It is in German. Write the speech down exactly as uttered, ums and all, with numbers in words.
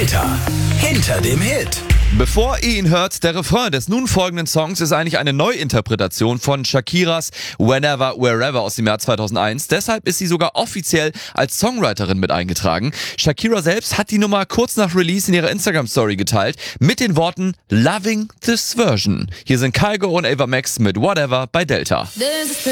Delta hinter dem Hit. Bevor ihr ihn hört, der Refrain des nun folgenden Songs ist eigentlich eine Neuinterpretation von Shakiras Whenever, Wherever aus dem Jahr zweitausendeins. Deshalb ist sie sogar offiziell als Songwriterin mit eingetragen. Shakira selbst hat die Nummer kurz nach Release in ihrer Instagram-Story geteilt mit den Worten Loving this version. Hier sind Kygo und Ava Max mit Whatever bei Delta. This